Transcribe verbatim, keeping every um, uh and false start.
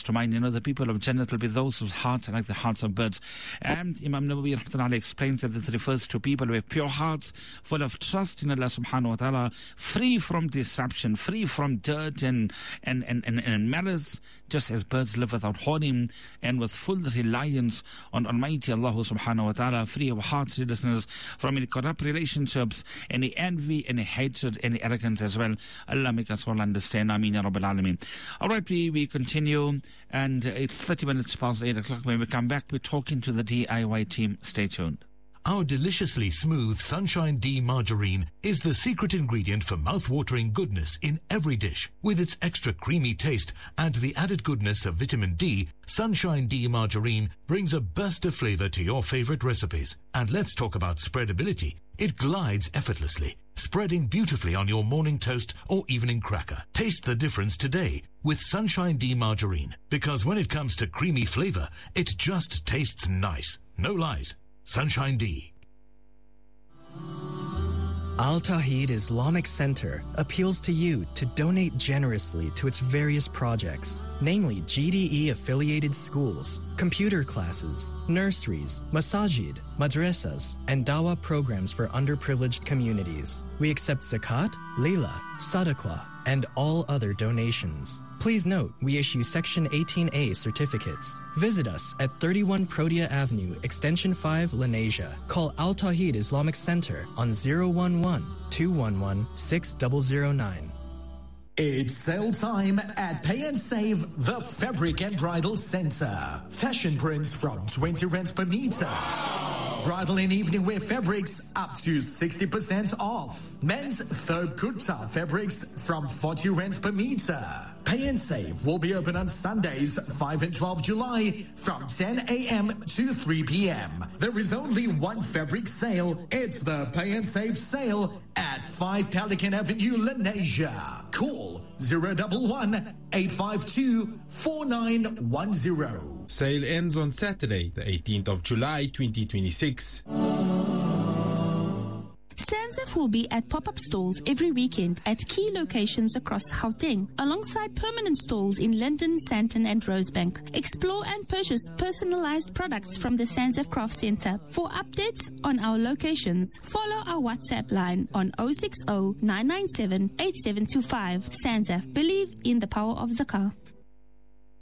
to mind. You know, the people of Jannah will be those whose hearts are like the hearts of birds. And Imam Nawawi rahmatullahi explains that this refers to people with pure hearts, full of trust in Allah subhanahu wa ta'ala, free from deception, free from dirt and, and, and, and, and malice, just as birds live without hoarding and with full reliance on Almighty Allah subhanahu wa ta'ala, free of hearts, listeners, from any corrupt relationships, any envy, any hatred, any arrogance as well. Allah make us all understand. Ameen ya Rabbil Alameen. All right, we, we continue, and it's thirty minutes past eight o'clock. When we come back, we're talking to the D I Y team. Stay tuned. Our deliciously smooth Sunshine D margarine is the secret ingredient for mouth-watering goodness in every dish. With its extra creamy taste and the added goodness of vitamin D, Sunshine D margarine brings a burst of flavor to your favorite recipes. And let's talk about spreadability. It glides effortlessly, spreading beautifully on your morning toast or evening cracker. Taste the difference today with Sunshine D margarine, because when it comes to creamy flavor, it just tastes nice. No lies. Sunshine D. Al Tawheed Islamic Center appeals to you to donate generously to its various projects, namely G D E-affiliated schools, computer classes, nurseries, masajid, madrasas, and dawah programs for underprivileged communities. We accept zakat, lila, sadaqah, and all other donations. Please note, we issue Section eighteen A certificates. Visit us at thirty-one Protea Avenue, Extension five, Lenasia. Call Al Tawheed Islamic Center on zero one one, two one one, six zero zero nine. It's sale time at Pay and Save, the Fabric and Bridal Center. Fashion prints from twenty rands per meter. Bridal and evening wear fabrics up to sixty percent off. Men's Thobe Kurta fabrics from forty rands per meter. Pay and Save will be open on Sundays, five and twelve July from ten a.m. to three p.m. There is only one fabric sale. It's the Pay and Save sale at five Pelican Avenue, Lenasia. Call zero one one, eight five two, four nine one zero. Sale ends on Saturday, the eighteenth of July, twenty twenty-six. Sanzef will be at pop-up stalls every weekend at key locations across Gauteng, alongside permanent stalls in Linden, Sandton and Rosebank. Explore and purchase personalized products from the Sanzef Craft Center. For updates on our locations, follow our WhatsApp line on zero six zero, nine nine seven, eight seven two five. Sanzef, believe in the power of Zakah.